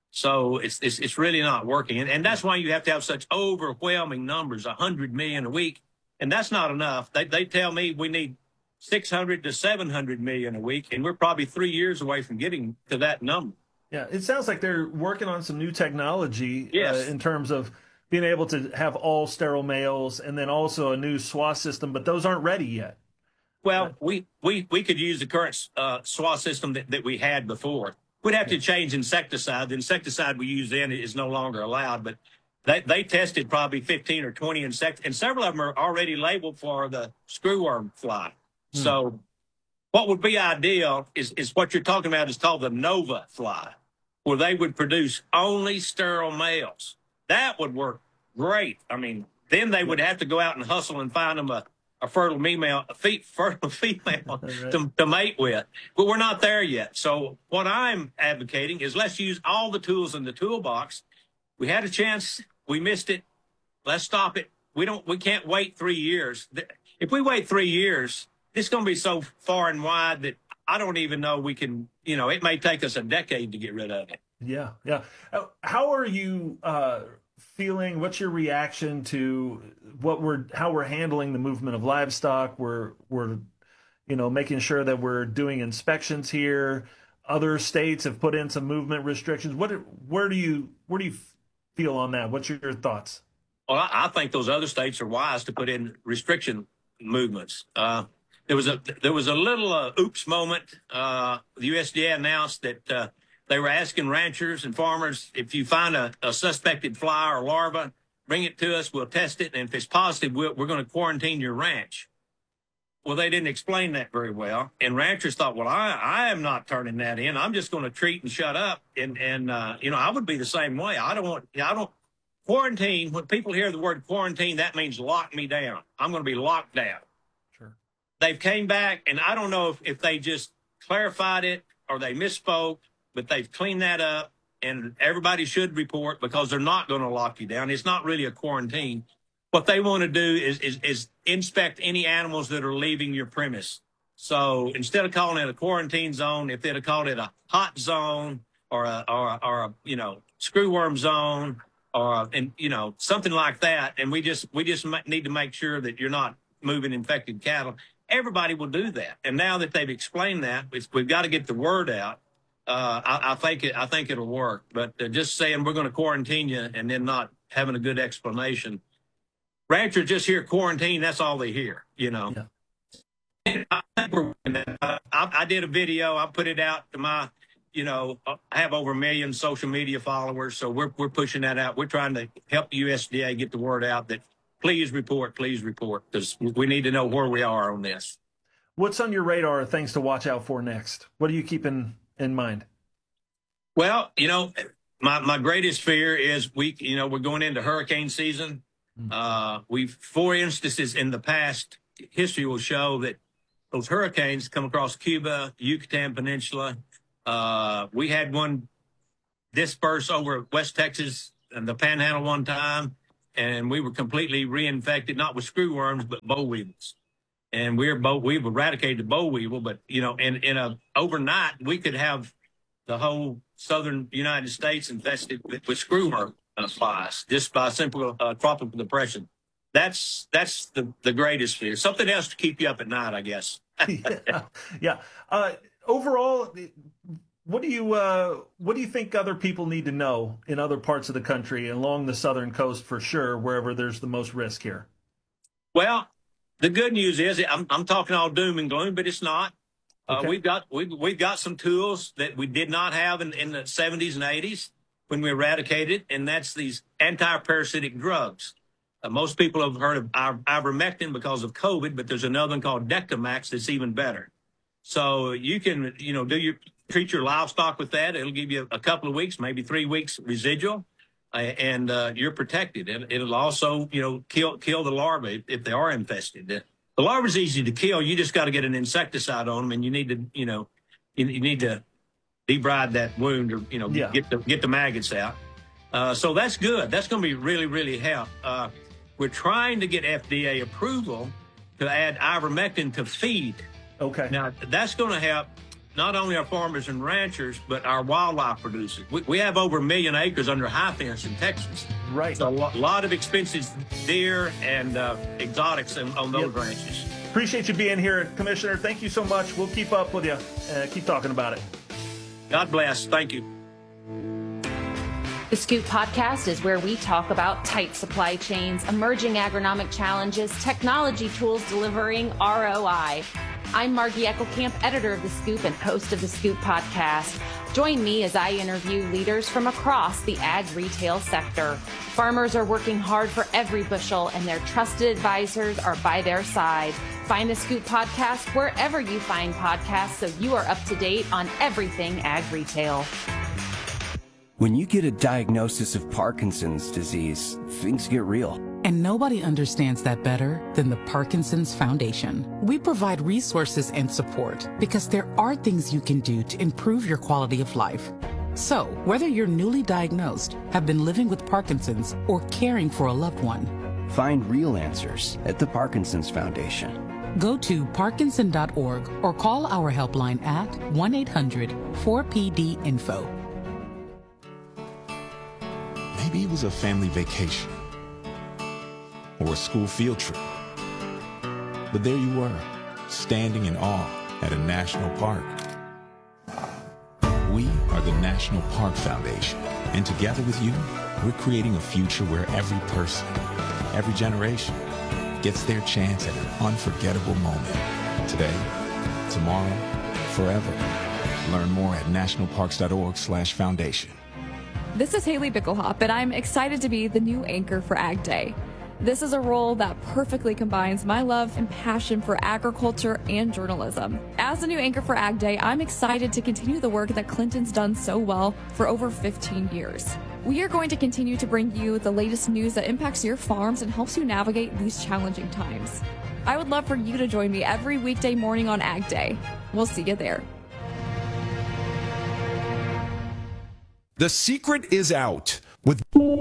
So it's, it's, it's really not working. And, and that's why you have to have such overwhelming numbers, one hundred million a week. And that's not enough. They, they tell me we need six hundred to seven hundred million a week, and we're probably three years away from getting to that number. Yeah, it sounds like they're working on some new technology yes. uh, in terms of being able to have all sterile males and then also a new S W A system, but those aren't ready yet. Well, we, we, we could use the current uh, S W A system that, that we had before. We'd have to change insecticide. The insecticide we use then is no longer allowed, but they, they tested probably fifteen or twenty insects, and several of them are already labeled for the screwworm fly. Hmm. So what would be ideal is, is what you're talking about is called the Nova fly, where they would produce only sterile males. That would work great. I mean, then they would have to go out and hustle and find them a, a fertile female, a fe- fertile female right. to, to mate with. But we're not there yet. So what I'm advocating is let's use all the tools in the toolbox. We had a chance. We missed it. Let's stop it. We don't, we can't wait three years. If we wait three years, it's going to be so far and wide that I don't even know we can, you know, it may take us a decade to get rid of it. Yeah, yeah. How are you uh, feeling? What's your reaction to what we're, how we're handling the movement of livestock? We're, we're, you know, making sure that we're doing inspections here. Other states have put in some movement restrictions. What, where do you, where do you feel on that? What's your thoughts? Well, I, I think those other states are wise to put in restriction movements. Uh, there was a, there was a little uh, oops moment. Uh, the U S D A announced that uh, they were asking ranchers and farmers, if you find a, a suspected fly or larva, bring it to us, we'll test it, and if it's positive, we'll, we're going to quarantine your ranch. Well, they didn't explain that very well, and ranchers thought, well, I, I am not turning that in. I'm just going to treat and shut up, and, and uh, you know, I would be the same way. I don't want, I don't, quarantine, when people hear the word quarantine, that means lock me down. I'm going to be locked down. Sure. They've came back, and I don't know if, if they just clarified it or they misspoke, but they've cleaned that up, and everybody should report because they're not going to lock you down. It's not really a quarantine. What they want to do is, is, is inspect any animals that are leaving your premise. So instead of calling it a quarantine zone, if they'd have called it a hot zone or a, or a, or a you know, screwworm zone or, a, and, you know, something like that, and we just, we just need to make sure that you're not moving infected cattle, everybody will do that. And now that they've explained that, we've got to get the word out. Uh, I, I think it, I think it'll work, but uh, just saying we're going to quarantine you and then not having a good explanation. Ranchers just hear quarantine. That's all they hear, you know. Yeah. I, I, I did a video. I put it out to my, you know, I have over a million social media followers. So we're, we're pushing that out. We're trying to help the U S D A get the word out that please report, please report, because we need to know where we are on this. What's on your radar of things to watch out for next? What are you keeping in mind? Well, you know, my, my greatest fear is we, you know, we're going into hurricane season. Uh, we've four instances in the past history will show that those hurricanes come across Cuba, Yucatan Peninsula. Uh, we had one disperse over West Texas and the Panhandle one time, and we were completely reinfected, not with screwworms, but boll weevils. And we're both, we've eradicated the boll weevil, but, you know, in, in a overnight, we could have the whole southern United States infested with, with screwworm uh, flies just by simple uh, tropical depression. That's, that's the, the greatest fear. Something else to keep you up at night, I guess. yeah. yeah. Uh, overall, what do you, uh, what do you think other people need to know in other parts of the country along the southern coast for sure, wherever there's the most risk here? Well, the good news is I'm, I'm talking all doom and gloom, but it's not. Uh, Okay. We've got we've, we've got some tools that we did not have in, in the seventies and eighties when we eradicated, and that's these anti-parasitic drugs. Uh, most people have heard of iver- ivermectin because of COVID, but there's another one called Dectomax that's even better. So you can, you know, do your treat your livestock with that. It'll give you a couple of weeks, maybe three weeks residual, uh, and uh, you're protected. And it'll also, you know, kill kill the larvae if they are infested. The larva's easy to kill. You just got to get an insecticide on them, and you need to, you know, you, you need to debride that wound, or you know, Yeah. get the get the maggots out. Uh, so that's good. That's going to be really, really help. Uh, we're trying to get F D A approval to add ivermectin to feed. Okay. Now that's going to help not only our farmers and ranchers, but our wildlife producers. We, we have over a million acres under high fence in Texas. Right. So a lo- lot of expensive deer and uh, exotics on, on those Yep. ranches. Appreciate you being here, Commissioner. Thank you so much. We'll keep up with you. Uh, keep talking about it. God bless. Thank you. The Scoop Podcast is where we talk about tight supply chains, emerging agronomic challenges, technology tools delivering R O I. I'm Margie Eckelkamp, editor of The Scoop and host of The Scoop Podcast. Join me as I interview leaders from across the ag retail sector. Farmers are working hard for every bushel, and their trusted advisors are by their side. Find The Scoop Podcast wherever you find podcasts so you are up to date on everything ag retail. When you get a diagnosis of Parkinson's disease, things get real. And nobody understands that better than the Parkinson's Foundation. We provide resources and support because there are things you can do to improve your quality of life. So, whether you're newly diagnosed, have been living with Parkinson's, or caring for a loved one, Find real answers at the Parkinson's Foundation. go to parkinson dot org or call our helpline at one eight hundred four P D info. Maybe it was a family vacation or a school field trip. But there you were, standing in awe at a national park. We are the National Park Foundation, and together with you, we're creating a future where every person, every generation, gets their chance at an unforgettable moment. Today, tomorrow, forever. Learn more at nationalparks dot org slash foundation. This is Haley Bickelhop, and I'm excited to be the new anchor for Ag Day. This is a role that perfectly combines my love and passion for agriculture and journalism. As the new anchor for Ag Day, I'm excited to continue the work that Clinton's done so well for over fifteen years. We are going to continue to bring you the latest news that impacts your farms and helps you navigate these challenging times. I would love for you to join me every weekday morning on Ag Day. We'll see you there. The secret is out with.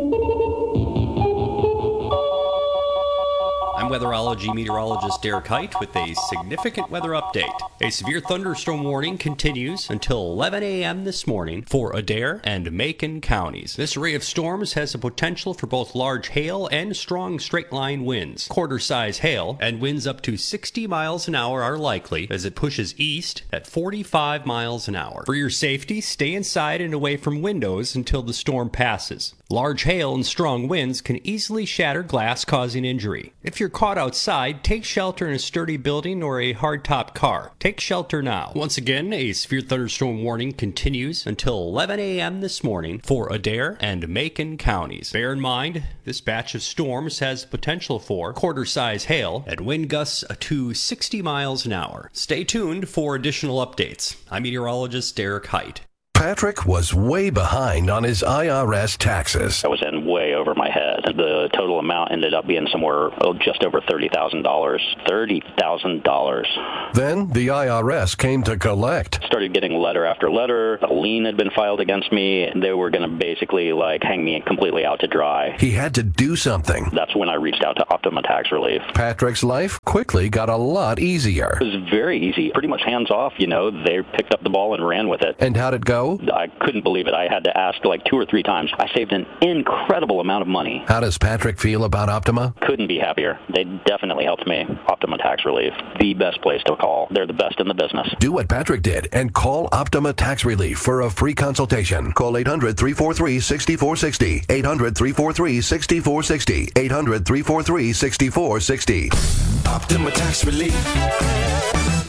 I'm weatherology meteorologist Derek Height with a significant weather update. A severe thunderstorm warning continues until eleven a.m. this morning for Adair and Macon counties. This array of storms has the potential for both large hail and strong straight-line winds. Quarter-size hail and winds up to sixty miles an hour are likely as it pushes east at forty-five miles an hour. For your safety, stay inside and away from windows until the storm passes. Large hail and strong winds can easily shatter glass, causing injury. If you're caught outside, take shelter in a sturdy building or a hardtop car. Take shelter now. Once again, a severe thunderstorm warning continues until eleven a.m. this morning for Adair and Macon counties. Bear in mind, this batch of storms has potential for quarter-size hail and wind gusts to sixty miles an hour. Stay tuned for additional updates. I'm meteorologist Derek Height. Patrick was way behind on his I R S taxes. I was in way over my head. The total amount ended up being somewhere oh, just over thirty thousand dollars. thirty thousand dollars. Then the I R S came to collect. Started getting letter after letter. A lien had been filed against me. They were going to basically like hang me completely out to dry. He had to do something. That's when I reached out to Optima Tax Relief. Patrick's life quickly got a lot easier. It was very easy. Pretty much hands off, you know. They picked up the ball and ran with it. And how'd it go? I couldn't believe it. I had to ask like two or three times. I saved an incredible amount of money. How does Patrick feel about Optima? Couldn't be happier. They definitely helped me. Optima Tax Relief, the best place to call. They're the best in the business. Do what Patrick did and call Optima Tax Relief for a free consultation. Call eight hundred, three four three, six four six zero. eight hundred, three four three, six four six zero. eight hundred, three four three, six four six zero. Optima Tax Relief.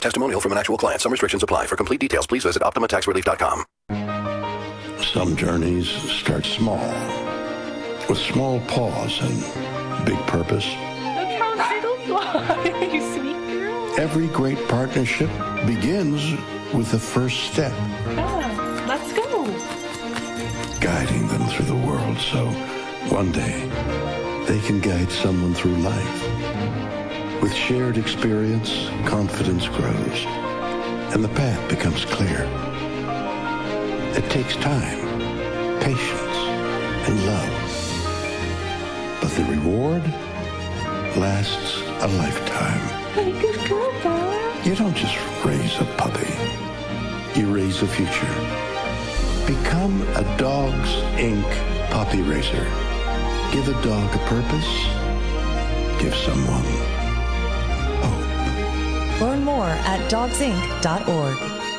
testimonial from an actual client. Some restrictions apply. For complete details, please visit optima tax relief dot com. Some journeys start small, with small pause and big purpose. Look how little fly, you sweet girl. Every great partnership begins with the first step. Yeah, let's go. Guiding them through the world so one day they can guide someone through life. With shared experience, confidence grows, and the path becomes clear. It takes time, patience, and love. But the reward lasts a lifetime. Hey, good girl, Dad. You don't just raise a puppy. You raise a future. Become a Dogs Incorporated puppy raiser. Give a dog a purpose. Give someone hope. Learn more at dogs inc dot org.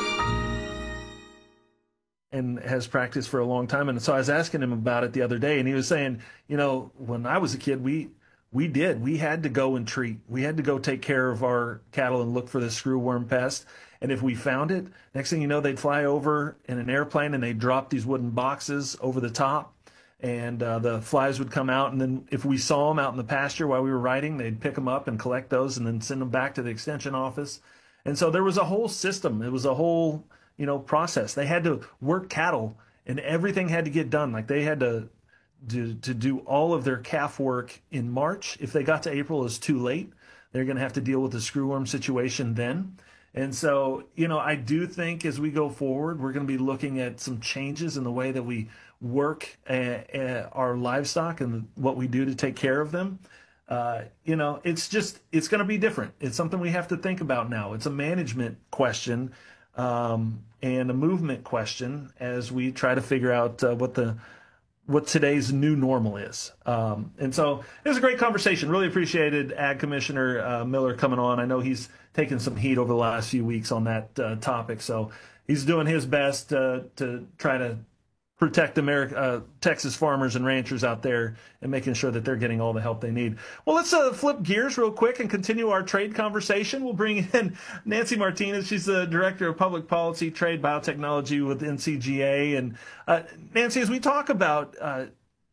And has practiced for a long time. And so I was asking him about it the other day, and he was saying, you know, when I was a kid, we we did. We had to go and treat. We had to go take care of our cattle and look for the screwworm pest. And if we found it, next thing you know, they'd fly over in an airplane and they'd drop these wooden boxes over the top. And uh, the flies would come out. And then if we saw them out in the pasture while we were riding, they'd pick them up and collect those and then send them back to the extension office. And so there was a whole system. It was a whole, you know, process. They had to work cattle, and everything had to get done. Like they had to do, to do all of their calf work in March. If they got to April, it was too late. They're going to have to deal with the screwworm situation then. And so, you know, I do think as we go forward, we're going to be looking at some changes in the way that we work uh, uh, our livestock and what we do to take care of them. Uh, you know, it's just, it's going to be different. It's something we have to think about now. It's a management question um, and a movement question as we try to figure out uh, what the what today's new normal is. Um, and so it was a great conversation. Really appreciated Ag Commissioner uh, Miller coming on. I know he's taken some heat over the last few weeks on that uh, topic. So he's doing his best uh, to try to protect America, uh, Texas farmers and ranchers out there and making sure that they're getting all the help they need. Well, let's uh, flip gears real quick and continue our trade conversation. We'll bring in Nancy Martinez. She's the Director of Public Policy, Trade, Biotechnology with N C G A. And uh, Nancy, as we talk about uh,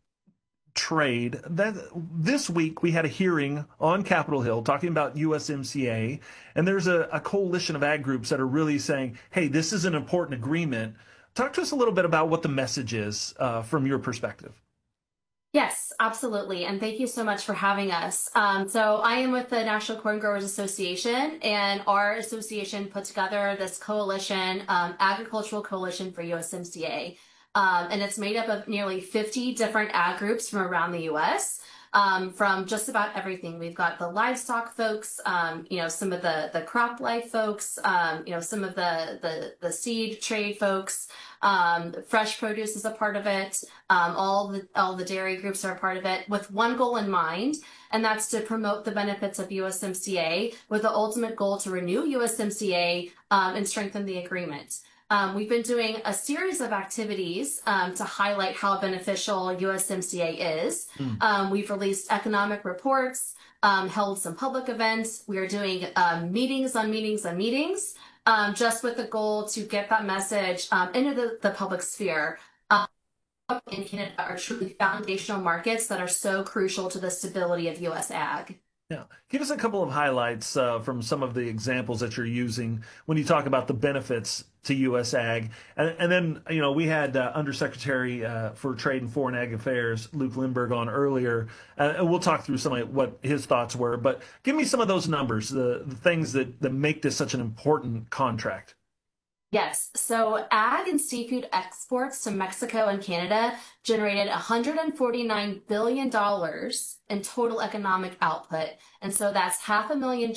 trade, that this week we had a hearing on Capitol Hill talking about U S M C A. And there's a, a coalition of ag groups that are really saying, hey, this is an important agreement. Talk to us a little bit about what the message is uh, from your perspective. Yes, absolutely. And thank you so much for having us. Um, so I am with the National Corn Growers Association, and our association put together this coalition, um, Agricultural Coalition for U S M C A. Um, and it's made up of nearly fifty different ag groups from around the U S Um, from just about everything. We've got the livestock folks, um, you know, some of the, the crop life folks, um, you know, some of the, the, the seed trade folks, um, fresh produce is a part of it. Um, all the, all the dairy groups are a part of it with one goal in mind, and that's to promote the benefits of U S M C A with the ultimate goal to renew U S M C A, um, and strengthen the agreement. Um, we've been doing a series of activities um, to highlight how beneficial U S M C A is. Mm. Um, we've released economic reports, um, held some public events. We are doing um, meetings on meetings on meetings, um, just with the goal to get that message um, into the, the public sphere. Um, in Canada are truly foundational markets that are so crucial to the stability of U S ag. Yeah. Give us a couple of highlights uh, from some of the examples that you're using when you talk about the benefits to U S Ag. And, and then, you know, we had uh, Undersecretary uh, for Trade and Foreign Ag Affairs, Luke Lindbergh, on earlier. Uh, and we'll talk through some of what his thoughts were. But give me some of those numbers, the, the things that, that make this such an important contract. Yes. So ag and seafood exports to Mexico and Canada generated one hundred forty-nine billion dollars in total economic output. And so that's half a million